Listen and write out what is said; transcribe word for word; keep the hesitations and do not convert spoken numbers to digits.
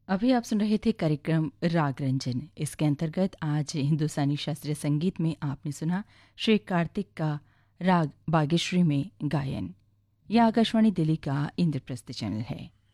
अभी आप सुन रहे थे कार्यक्रम राग रंजन। इसके अंतर्गत आज हिंदुस्तानी शास्त्रीय संगीत में आपने सुना श्री कार्तिक का राग बागेश्वरी में गायन। यह आकाशवाणी दिल्ली का इंद्रप्रस्थ चैनल है।